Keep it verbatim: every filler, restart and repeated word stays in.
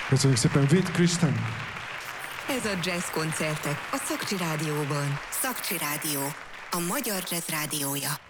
Köszönjük szépen, Vitt Kristen! Ez a jazz koncertek a Szakcsi Rádióban. Szakcsi Rádió, a magyar jazz rádiója.